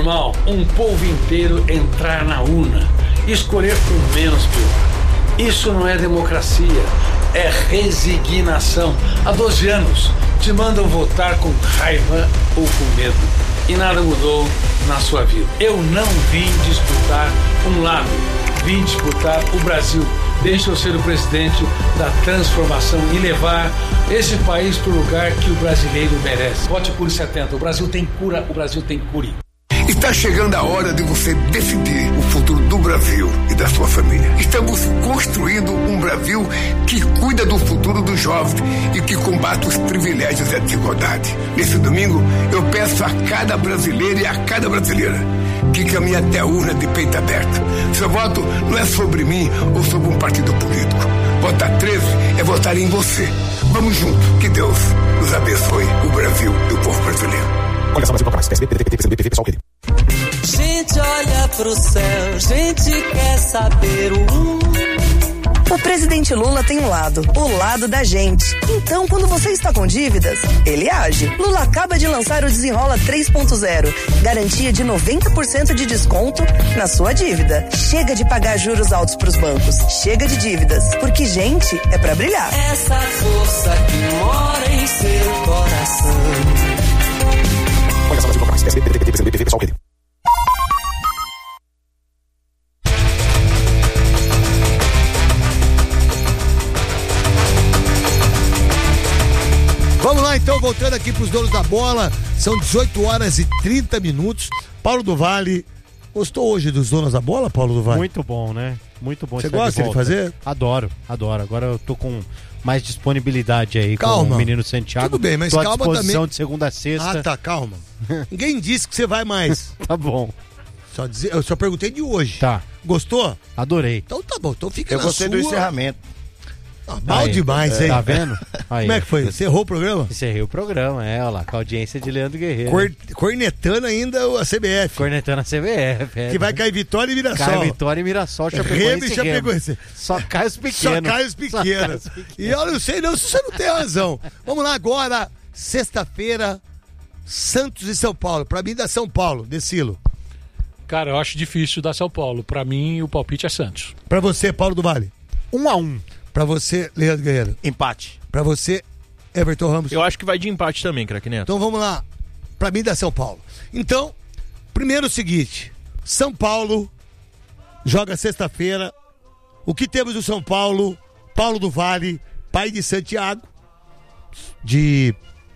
normal um povo inteiro entrar na urna e escolher por menos pior. Isso não é democracia, é resignação. Há 12 anos te mandam votar com raiva ou com medo e nada mudou na sua vida. Eu não vim disputar um lado, vim disputar o Brasil. Deixa eu ser o presidente da transformação e levar esse país para o lugar que o brasileiro merece. Vote Cure 70. O Brasil tem cura, o Brasil tem cure. Está chegando a hora de você decidir o futuro do Brasil e da sua família. Estamos construindo um Brasil que cuida do futuro dos jovens e que combate os privilégios e a desigualdade. Nesse domingo, eu peço a cada brasileiro e a cada brasileira que caminhe até a urna de peito aberto. Seu voto não é sobre mim ou sobre um partido político. Votar 13 é votar em você. Vamos juntos. Que Deus nos abençoe, o Brasil e o povo brasileiro. Olha só, Brasil, toca mais. PSB, PDT, PCB, PV, pessoal, QD. Gente olha pro céu, gente quer saber O presidente Lula tem um lado, o lado da gente. Então, quando você está com dívidas, ele age. Lula acaba de lançar o Desenrola 3.0. Garantia de 90% de desconto na sua dívida. Chega de pagar juros altos pros bancos. Chega de dívidas, porque gente é pra brilhar. essa força que mora em seu coração. Olha só, Brasil, toca mais. PSB, PDT, PCB, PV, pessoal, QD. Vamos lá então, voltando aqui pros donos da bola, são 18 horas e 30 minutos. Paulo do Vale, gostou hoje dos donos da bola, Paulo do Vale? Muito bom, né? Muito bom. Você gosta de fazer? Adoro. Agora eu tô com mais disponibilidade aí com Calma. o menino Santiago. Tudo bem, mas tô à calma disposição também. de segunda a sexta. Ah, tá, calma. Ninguém disse que você vai mais. Tá bom. Eu só perguntei de hoje. Tá. Gostou? Adorei. Então tá bom, então fica Eu na gostei sua. do encerramento. Mal Aí, demais, hein? Tá vendo? Aí. Como é que foi? Você errou o programa? Encerrei o programa, olha lá, com a audiência de Leandro Guerreiro. Cornetando ainda a CBF. Cornetando a CBF. Que vai cair Vitória e Mirassol. Cai Vitória e Mirassol, Remo e Chapecoense. Chapecoense. Só cai os pequenos. Só cai os pequenos. E eu não sei não se você não tem razão. Vamos lá agora, sexta-feira, Santos e São Paulo. Pra mim dá São Paulo, Decilo. Cara, eu acho difícil dar São Paulo. Pra mim, o palpite é Santos. Pra você, Paulo do Vale. 1-1. Pra você, Leandro Guerreiro. Empate. Pra você, Everton Ramos. Eu acho que vai de empate também, craque Neto. Então vamos lá. Pra mim dá São Paulo. Então, primeiro o seguinte. São Paulo joga sexta-feira. O que temos do São Paulo? Paulo do Vale, pai de Santiago, de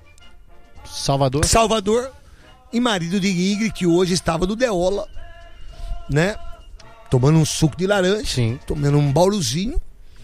Salvador, e marido de Ingrid, que hoje estava no Deola, né? Tomando um suco de laranja. Sim. Tomando um bauruzinho.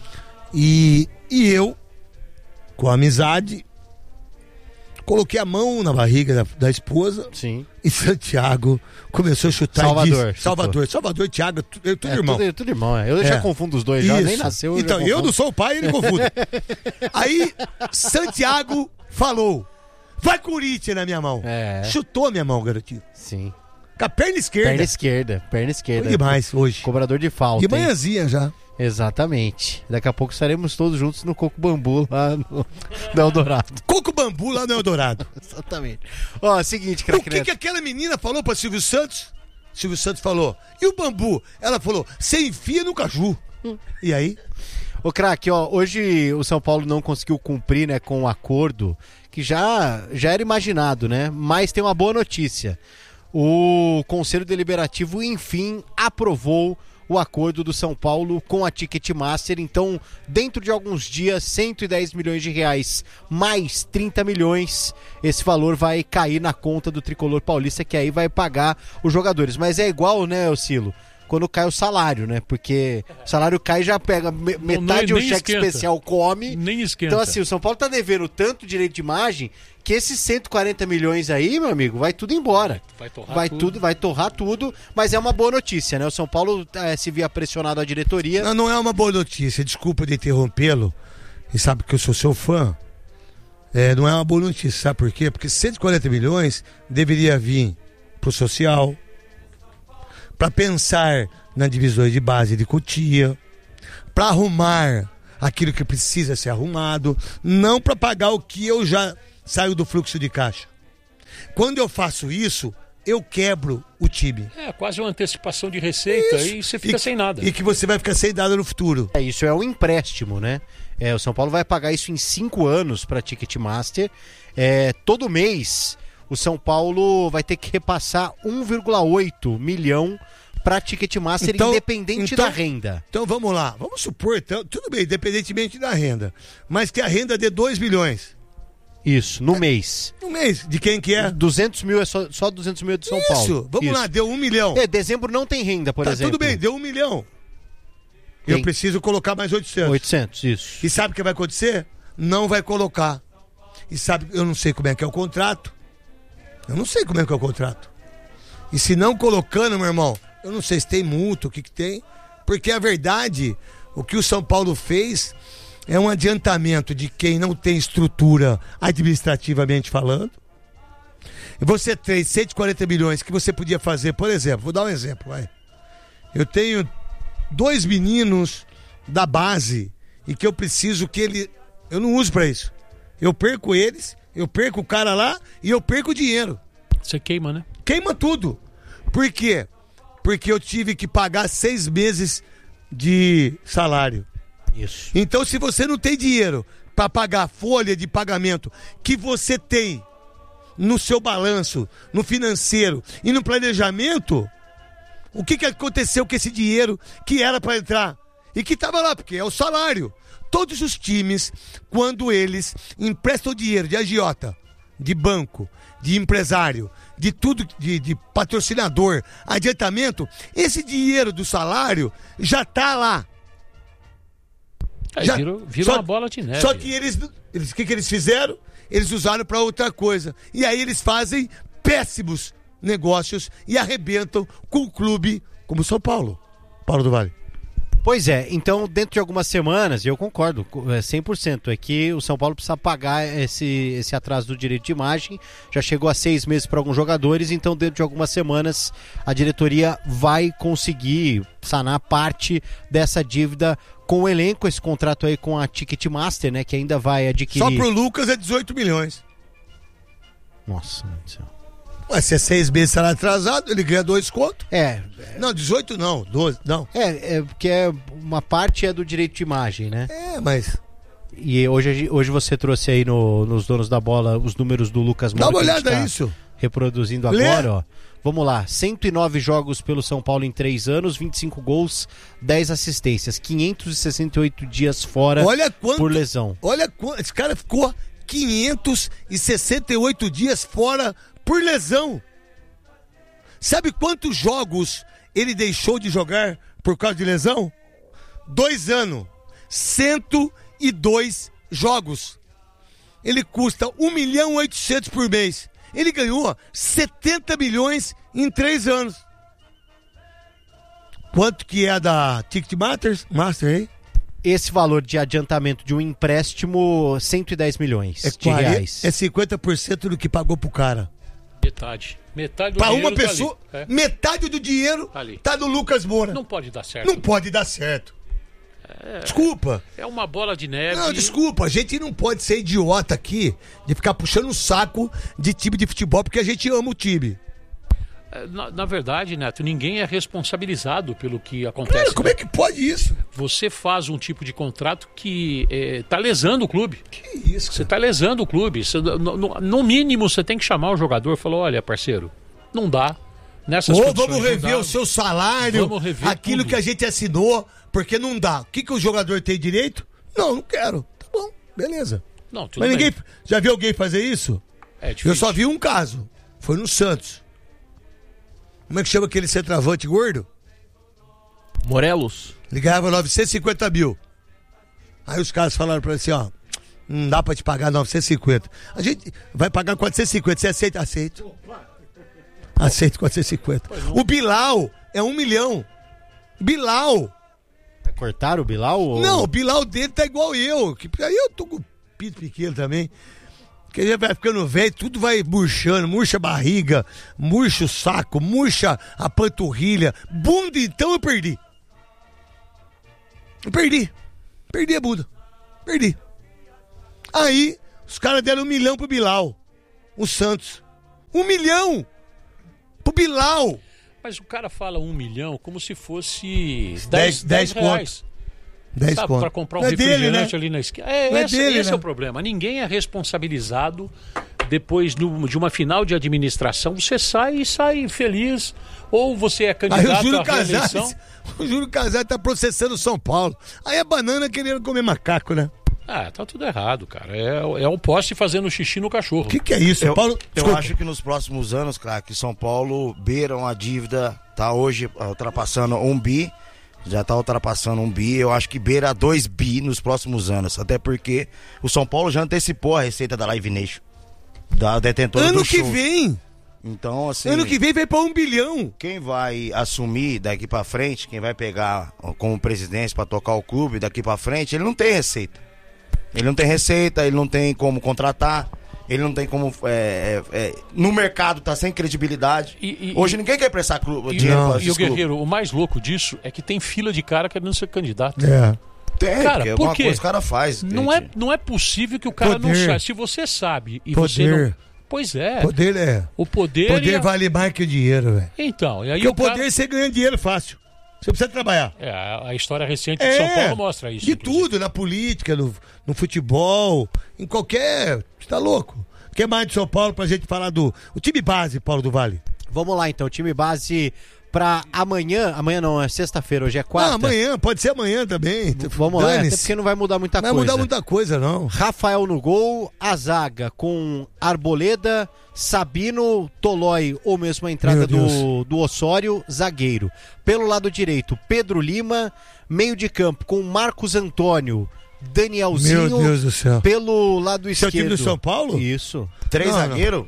E eu, com amizade, coloquei a mão na barriga da esposa. Sim. E Santiago começou a chutar. Salvador e Thiago, tudo irmão. Tudo irmão, Eu já confundo os dois, já nem nasceu. Então, eu não sou o pai, ele confunde. Aí, Santiago falou: vai Corinthians na minha mão. Chutou a minha mão, garotinho. Sim. Com a perna esquerda. Perna esquerda. Foi demais hoje. Cobrador de falta. De manhãzinha já. Exatamente. Daqui a pouco estaremos todos juntos no Coco Bambu lá no Eldorado. Coco Bambu lá no Eldorado. Exatamente. Ó, seguinte, o que aquela menina falou pra Silvio Santos? Silvio Santos falou: e o bambu? Ela falou: você enfia no caju. E aí? Ô, craque, hoje o São Paulo não conseguiu cumprir, né, com o acordo que já era imaginado, né? Mas tem uma boa notícia. O Conselho Deliberativo, enfim, aprovou o acordo do São Paulo com a Ticketmaster. Então, dentro de alguns dias, 110 milhões de reais mais 30 milhões, esse valor vai cair na conta do Tricolor Paulista, que aí vai pagar os jogadores. Mas é igual, né, Ocilo? Quando cai o salário, né? Porque o salário cai e já pega metade do cheque especial, come. Nem esquenta. Então, assim, o São Paulo tá devendo tanto direito de imagem que esses 140 milhões aí, meu amigo, vai tudo embora. Vai torrar tudo, mas é uma boa notícia, né? O São Paulo se via pressionado a diretoria. Não é uma boa notícia, desculpa de interrompê-lo, e sabe que eu sou seu fã. Não é uma boa notícia, sabe por quê? Porque 140 milhões deveria vir pro social, para pensar na divisão de base de Cotia, para arrumar aquilo que precisa ser arrumado, não para pagar o que eu já saio do fluxo de caixa. Quando eu faço isso, eu quebro o o time. É quase uma antecipação de receita e você fica sem nada. E que você vai ficar sem nada no futuro. Isso é um empréstimo, né? O São Paulo vai pagar isso em 5 anos para Ticketmaster. Todo mês o São Paulo vai ter que repassar 1,8 milhão para Ticketmaster, independente da renda. Então vamos lá, vamos supor, tudo bem, independentemente da renda, mas que a renda dê 2 milhões. Isso, no mês. No mês, de quem que é? 200 mil é só 200 mil de São Paulo. Isso, vamos lá, deu 1 milhão. Dezembro não tem renda, por exemplo. Tudo bem, deu 1 milhão. Eu preciso colocar mais 800. 800, isso. E sabe o que vai acontecer? Não vai colocar. E sabe, eu não sei como é que é o contrato. Eu não sei como é que é o contrato. E se não colocando, meu irmão, eu não sei se tem multa, o que tem. Porque a verdade, o que o São Paulo fez é um adiantamento de quem não tem estrutura administrativamente falando. E você tem 140 milhões que você podia fazer, por exemplo, vou dar um exemplo, vai. Eu tenho 2 meninos da base e que eu preciso que eu não uso pra isso. Eu perco eles, eu perco o cara lá e eu perco o dinheiro. Você queima, né? Queima tudo. Por quê? Porque eu tive que pagar 6 meses de salário. Isso. Então, se você não tem dinheiro para pagar a folha de pagamento que você tem no seu balanço, no financeiro e no planejamento, o que aconteceu com esse dinheiro que era para entrar? E que estava lá, porque é o salário. Todos os times, quando eles emprestam dinheiro de agiota, de banco, de empresário, de tudo, de patrocinador, adiantamento, esse dinheiro do salário já está lá. Vira uma bola de neve. Só que o que eles fizeram? Eles usaram para outra coisa. E aí eles fazem péssimos negócios e arrebentam com o clube como São Paulo. Paulo do Vale. Pois é, então dentro de algumas semanas, e eu concordo 100%, é que o São Paulo precisa pagar esse atraso do direito de imagem, já chegou a 6 meses para alguns jogadores, então dentro de algumas semanas a diretoria vai conseguir sanar parte dessa dívida com o elenco, esse contrato aí com a Ticketmaster, né, que ainda vai adquirir... Só pro Lucas é 18 milhões. Nossa, meu Deus do céu. Ué, se é 6 meses será atrasado, ele ganha 2 contos. Não, 18 não, 12, não. Porque uma parte é do direito de imagem, né? Mas... E hoje você trouxe aí nos Donos da Bola os números do Lucas Moura. Dá uma olhada nisso. Reproduzindo agora, ó. Vamos lá, 109 jogos pelo São Paulo em 3 anos, 25 gols, 10 assistências, 568 dias fora por lesão. Olha quanto, esse cara ficou 568 dias fora por lesão. Sabe quantos jogos ele deixou de jogar por causa de lesão? 2 anos. 102 jogos. Ele custa 1.800.000 por mês. Ele ganhou 70 milhões em 3 anos. Quanto que é da Ticketmaster, hein? Esse valor de adiantamento de um empréstimo, 110 milhões de reais. É 50% do que pagou pro cara. Metade do pra dinheiro uma pessoa, tá ali. metade do dinheiro tá no Lucas Moura. Não pode dar certo. Não pode dar certo. Desculpa. É uma bola de neve. Não, desculpa, a gente não pode ser idiota aqui de ficar puxando o saco de time de futebol porque a gente ama o time. Na verdade, Neto, ninguém é responsabilizado pelo que acontece. Cara, como é que pode isso? Você faz um tipo de contrato que tá lesando o clube. Que isso? Você tá lesando o clube. No mínimo, você tem que chamar o jogador e falar, olha, parceiro, não dá. Ou vamos rever o seu salário, aquilo tudo que a gente assinou, porque não dá. O que o jogador tem direito? Não quero. Tá bom, beleza. Não, tudo Mas bem. ninguém já viu alguém fazer isso? É difícil. Eu só vi um caso. Foi no Santos. Como é que chama aquele centroavante gordo? Morelos. Ele ganhava 950 mil. Aí os caras falaram pra ele assim, ó, não dá pra te pagar 950. A gente vai pagar 450, você aceita? Aceito. Aceito 450. O Bilal é 1 milhão. Bilal. Vai cortar o Bilal? Ou... Não, o Bilal dele tá igual eu. Aí eu tô com o pito pequeno também. Porque ele vai ficando velho, tudo vai murchando, murcha a barriga, murcha o saco, murcha a panturrilha. Bunda, então eu perdi. Perdi a bunda. Perdi. Aí, os caras deram 1 milhão pro Bilal. O Santos. 1 milhão pro Bilal. Mas o cara fala 1 milhão como se fosse 10 reais. 10 Sabe, conto. para comprar um Não é dele, refrigerante né? ali na esquina. Não é dele, esse né? é o problema. Ninguém é responsabilizado. Depois de uma final de administração, você sai feliz. Ou você é Aí candidato o Júlio à reeleição. Casares, o Júlio Casares tá processando o São Paulo. Aí a banana querendo comer macaco, né? Ah, tá tudo errado, cara. É o poste fazendo xixi no cachorro. O que é isso, Paulo? Eu Desculpa. acho que nos próximos anos, craque, São Paulo beira uma dívida, tá hoje ultrapassando 1 bi, já tá ultrapassando 1 bi, eu acho que beira 2 bi nos próximos anos, até porque o São Paulo já antecipou a receita da Live Nation, da detentora Ano do que show. vem. Então, assim, Ano que vem vai pra 1 bilhão. quem vai assumir daqui pra frente, quem vai pegar como presidente pra tocar o clube daqui pra frente, ele não tem receita. Ele não tem receita, ele não tem como contratar, ele não tem como... no mercado tá sem credibilidade. Hoje ninguém quer prestar dinheiro para E o Guerreiro, o mais louco disso é que tem fila de cara querendo ser candidato. Tem, Cara, porque por quê? alguma coisa o cara faz. Não é possível que o cara não Poder. saiba. Se você sabe e Poder. você não... Pois é. Poder O poder... Poder vale mais que o dinheiro, velho. Então, e aí Porque o cara- poder você ganha dinheiro fácil. Você precisa trabalhar. a história recente de São Paulo mostra isso. De inclusive. tudo, na política, no futebol, em qualquer... Você tá louco? O que mais de São Paulo pra gente falar do... O time base, Paulo do Vale. Vamos lá então, time base pra amanhã. Amanhã não, é sexta-feira, hoje é quarta. Ah, amanhã, pode ser amanhã também. Vamos lá, até Dane-se. porque não vai mudar muita Não vai coisa. mudar muita coisa, não. Rafael no gol, a zaga com Arboleda, Sabino, Tolói, ou mesmo a entrada Meu do Osório, zagueiro. Pelo lado direito, Pedro Lima, meio de campo com Marcos Antônio, Danielzinho. Meu Deus do céu. Pelo lado Esse é o esquerdo. time do São Paulo? Isso. 3 Não, não. zagueiros?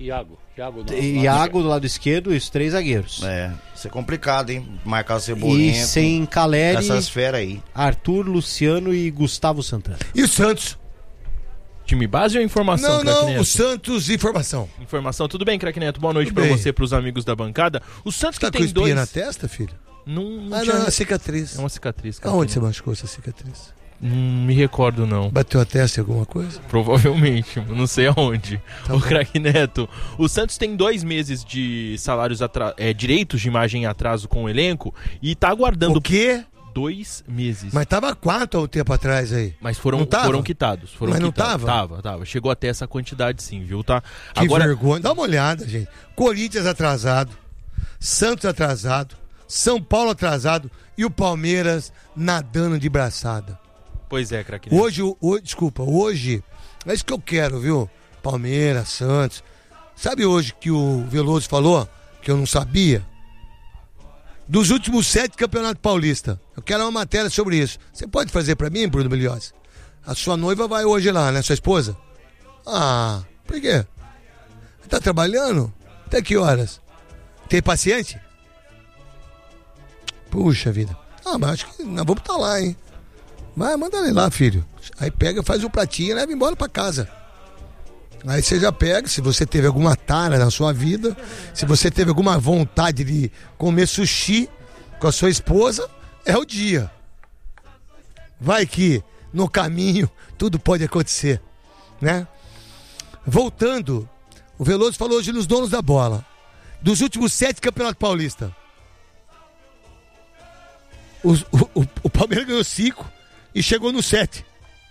Iago do lado esquerdo, isso, 3 zagueiros. Isso é complicado, hein? Marcar o Cebolinha. E sem Caleri, essas feras aí. Arthur, Luciano e Gustavo Santana. E o Santos? Time base ou informação, Não, Craque não, Neto? o Santos, informação. Informação, tudo bem, Craque Neto? Boa noite Tudo pra bem. você, pros amigos da bancada. O Santos Tá que com tem espinha 2... na testa, filho? Não Ah, tinha... não, é cicatriz. É uma cicatriz, Craque Aonde você Neto. machucou essa cicatriz? Não me recordo, não. Bateu a testa em alguma coisa? Provavelmente, não sei aonde. Tá O bom. Craque Neto. O Santos tem 2 meses de salários direitos de imagem em atraso com o elenco e tá aguardando O quê? 2 meses. Mas tava 4 há um tempo atrás aí. Mas foram Não tava? quitados. Foram Mas não quitados. tava? Tava. Chegou até essa quantidade sim, viu? Tá. Que vergonha. Dá uma olhada, gente. Corinthians atrasado, Santos atrasado, São Paulo atrasado e o Palmeiras nadando de braçada. Pois é, Craque Neto. Hoje, é isso que eu quero, viu? Palmeiras, Santos. Sabe hoje que o Veloso falou, que eu não sabia? Dos últimos 7 campeonatos paulistas. Eu quero uma matéria sobre isso. Você pode fazer pra mim, Bruno Milhões? A sua noiva vai hoje lá, né? Sua esposa? Ah, por quê? Tá trabalhando? Até que horas? Tem paciente? Puxa vida. Ah, mas acho que nós vamos estar lá, hein? Vai, manda ele lá, filho. Aí pega, faz um pratinho e leva embora pra casa. Aí você já pega, se você teve alguma tara na sua vida, se você teve alguma vontade de comer sushi com a sua esposa, é o dia. Vai que no caminho tudo pode acontecer, né? Voltando, o Veloso falou hoje nos donos da bola. Dos últimos 7 campeonatos paulistas, o Palmeiras ganhou 5 e chegou no 7.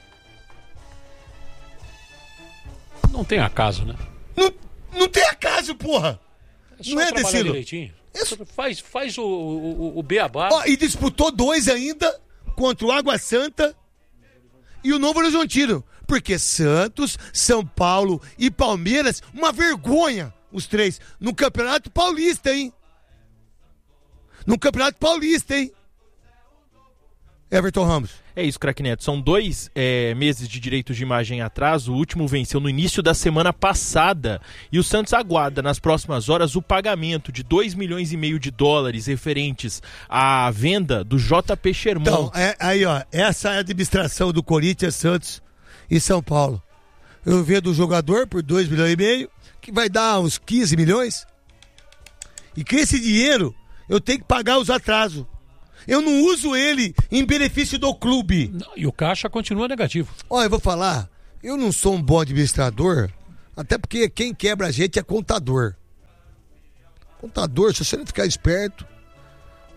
Não tem acaso, né? Não tem acaso, porra! Só Não é, trabalhar Decilo? direitinho. Faz o beabá. Ó, e disputou 2 ainda contra o Água Santa e o Novo Horizontino. Porque Santos, São Paulo e Palmeiras, uma vergonha, os 3, no Campeonato Paulista, hein? No Campeonato Paulista, hein? Everton Ramos. É isso, Craque Neto. São 2 meses de direitos de imagem em atraso. O último venceu no início da semana passada. E o Santos aguarda nas próximas horas o pagamento de 2,5 milhões de dólares referentes à venda do JP Sherman. Então, aí, ó, essa é a administração do Corinthians, Santos e São Paulo. Eu vendo o jogador por 2,5 milhões, que vai dar uns 15 milhões. E com esse dinheiro, eu tenho que pagar os atrasos. Eu não uso ele em benefício do clube. Não, e o caixa continua negativo. Olha, eu vou falar, eu não sou um bom administrador, até porque quem quebra a gente é contador. Contador, se você não ficar esperto,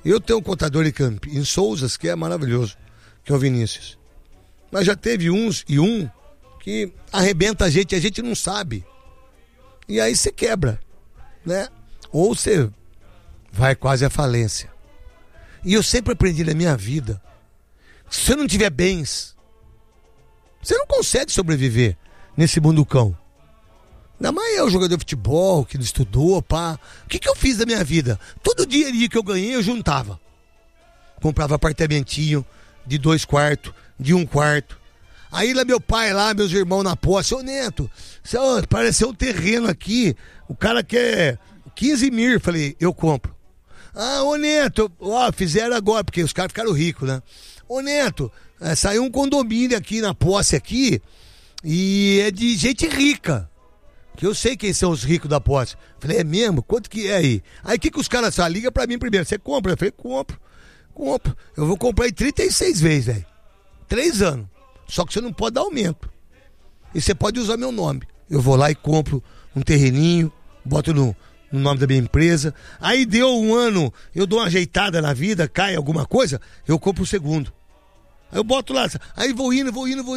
Eu tenho um contador em Souzas que é maravilhoso, que é o Vinícius. Mas já teve um que arrebenta a gente não sabe. E aí você quebra, né? Ou você vai quase à falência. E eu sempre aprendi na minha vida, se você não tiver bens, você não consegue sobreviver nesse mundo cão. Ainda mais eu, jogador de futebol, que não estudou, pá. O que eu fiz da minha vida? Todo dinheirinho que eu ganhei, eu juntava. Comprava apartamentinho de 2 quartos, de 1 quarto. Aí lá meu pai, meus irmãos na posse, ô Neto, apareceu um terreno aqui, o cara quer 15 mil, falei, eu compro. Ah, ô Neto, fizeram agora, porque os caras ficaram ricos, né? Ô Neto, saiu um condomínio aqui na posse aqui, e é de gente rica, que eu sei quem são os ricos da posse. Falei, é mesmo? Quanto que é aí? Aí o que os caras falam? Liga pra mim primeiro, você compra? Eu falei, compro. Eu vou comprar em 36 vezes, velho. 3 anos. Só que você não pode dar aumento. E você pode usar meu nome. Eu vou lá e compro um terreninho, boto no nome da minha empresa. Aí deu um ano, eu dou uma ajeitada na vida, cai alguma coisa, eu compro o segundo. Aí eu boto lá, aí vou indo.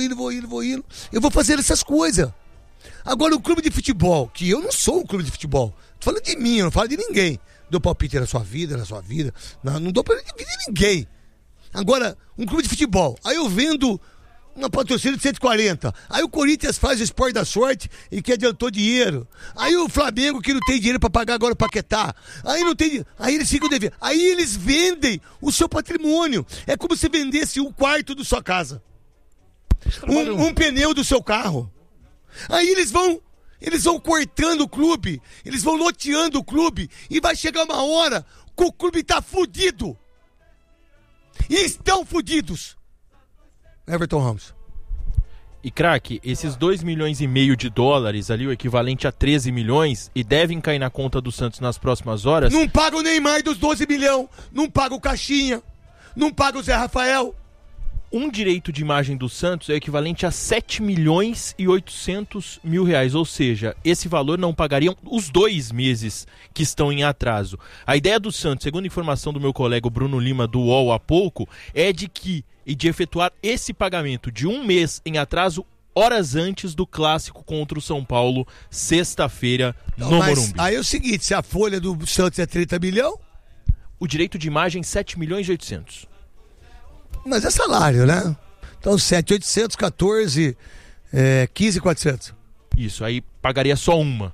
Eu vou fazendo essas coisas. Agora o clube de futebol, que eu não sou um clube de futebol. Tô falando de mim, eu não falo de ninguém. Dou palpite na sua vida. Não dou palpite de ninguém. Agora, um clube de futebol. Aí eu vendo uma patrocínio de 140. Aí o Corinthians faz o Esporte da Sorte e que adiantou dinheiro. Aí o Flamengo que não tem dinheiro pra pagar agora o Paquetá. Aí não tem. Aí eles ficam devendo. Aí eles vendem o seu patrimônio. É como se vendesse 1 quarto da sua casa. Um pneu do seu carro. Aí eles vão cortando o clube. Eles vão loteando o clube. E vai chegar uma hora que o clube tá fudido. E estão fudidos. Everton Ramos. E craque, esses 2,5 milhões de dólares ali, o equivalente a 13 milhões, e devem cair na conta do Santos nas próximas horas. Não paga o Neymar dos 12 milhões, não paga o Caixinha, não paga o Zé Rafael. Um direito de imagem do Santos é equivalente a 7 milhões e 800 mil reais, ou seja, esse valor não pagariam os 2 meses que estão em atraso. A ideia do Santos, segundo a informação do meu colega Bruno Lima do UOL há pouco, é de efetuar esse pagamento de 1 mês em atraso horas antes do clássico contra o São Paulo, sexta-feira, no Morumbi. Aí é o seguinte, se a folha do Santos é 30 milhões... O direito de imagem, 7 milhões e 800. Mas é salário, né? Então 7.800, 14, 15.400. Isso, aí pagaria só uma.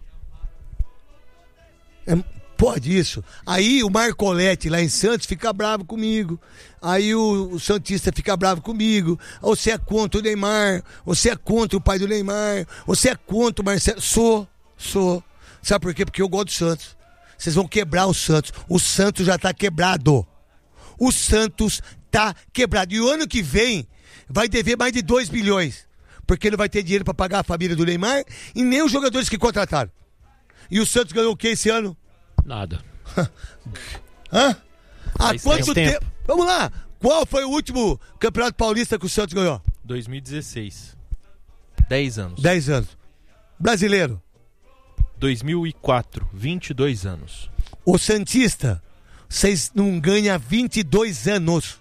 Pode isso. Aí o Marcolete lá em Santos fica bravo comigo. Aí o Santista fica bravo comigo. Você é contra o Neymar. Você é contra o pai do Neymar. Você é contra o Marcelo. Sou. Sabe por quê? Porque eu gosto do Santos. Vocês vão quebrar o Santos. O Santos já tá quebrado. O Santos tá quebrado. E o ano que vem vai dever mais de 2 bilhões. Porque não vai ter dinheiro pra pagar a família do Neymar e nem os jogadores que contrataram. E o Santos ganhou o que esse ano? Nada. Hã? Há quanto tempo? Vamos lá. Qual foi o último Campeonato Paulista que o Santos ganhou? 2016. 10 anos. 10 anos. Brasileiro? 2004. 22 anos. O Santista, vocês não ganham há 22 anos.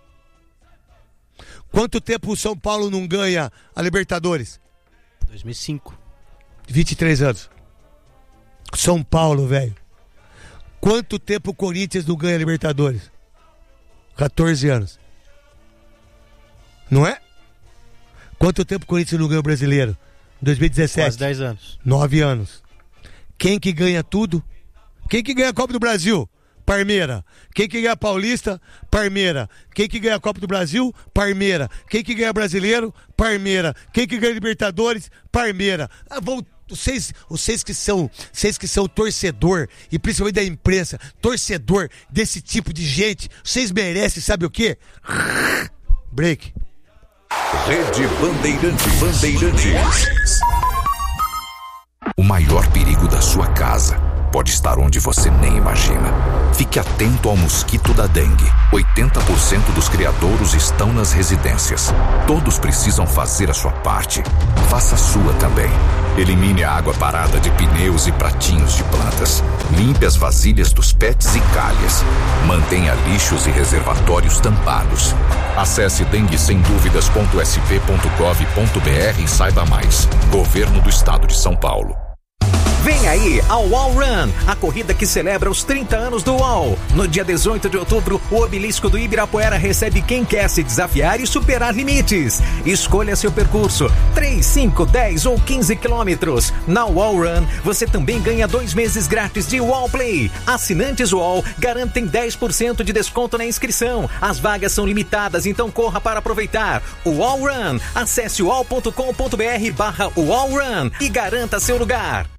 Quanto tempo o São Paulo não ganha a Libertadores? 2005. 23 anos. São Paulo, velho. Quanto tempo o Corinthians não ganha a Libertadores? 14 anos. Não é? Quanto tempo o Corinthians não ganha o Brasileiro? 2017. Quase 10 anos. 9 anos. Quem que ganha tudo? Quem que ganha a Copa do Brasil? Parmeira. Quem que ganha a Paulista? Parmeira. Quem que ganha a Copa do Brasil? Parmeira. Quem que ganha Brasileiro? Parmeira. Quem que ganha Libertadores? Parmeira. Vocês que são torcedor, e principalmente da imprensa, torcedor desse tipo de gente, vocês merecem, sabe o quê? Break. Rede Bandeirantes. O maior perigo da sua casa pode estar onde você nem imagina. Fique atento ao mosquito da dengue. 80% dos criadouros estão nas residências. Todos precisam fazer a sua parte. Faça a sua também. Elimine a água parada de pneus e pratinhos de plantas. Limpe as vasilhas dos pets e calhas. Mantenha lixos e reservatórios tampados. Acesse denguesemduvidas.sp.gov.br e saiba mais. Governo do Estado de São Paulo. Vem aí ao UOL Run, a corrida que celebra os 30 anos do UOL. No dia 18 de outubro, o obelisco do Ibirapuera recebe quem quer se desafiar e superar limites. Escolha seu percurso, 3, 5, 10 ou 15 quilômetros. Na UOL Run, você também ganha 2 meses grátis de UOL Play. Assinantes UOL garantem 10% de desconto na inscrição. As vagas são limitadas, então corra para aproveitar. UOL Run, acesse uol.com.br/UOL Run e garanta seu lugar.